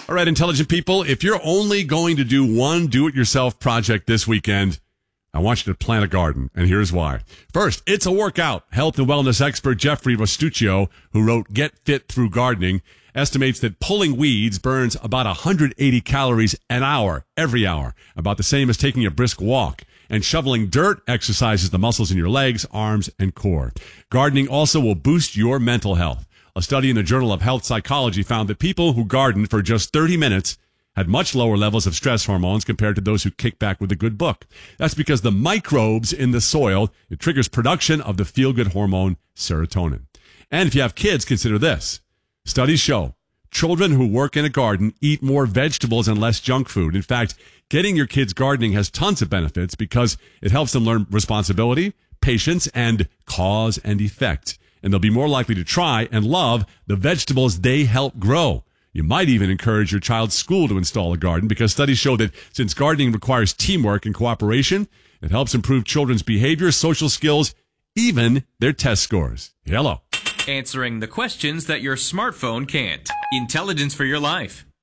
All right, intelligent people, if you're only going to do one do-it-yourself project this weekend, I want you to plant a garden, and here's why. First, it's a workout. Health and wellness expert Jeffrey Rostuccio, who wrote Get Fit Through Gardening, estimates that pulling weeds burns about 180 calories an hour, every hour, about the same as taking a brisk walk. And shoveling dirt exercises the muscles in your legs, arms, and core. Gardening also will boost your mental health. A study in the Journal of Health Psychology found that people who gardened for just 30 minutes had much lower levels of stress hormones compared to those who kick back with a good book. That's because the microbes in the soil, it triggers production of the feel-good hormone serotonin. And if you have kids, consider this. Studies show children who work in a garden eat more vegetables and less junk food. In fact, getting your kids gardening has tons of benefits because it helps them learn responsibility, patience, and cause and effect. And they'll be more likely to try and love the vegetables they help grow. You might even encourage your child's school to install a garden because studies show that since gardening requires teamwork and cooperation, it helps improve children's behavior, social skills, even their test scores. Hello. Answering the questions that your smartphone can't. Intelligence for your life.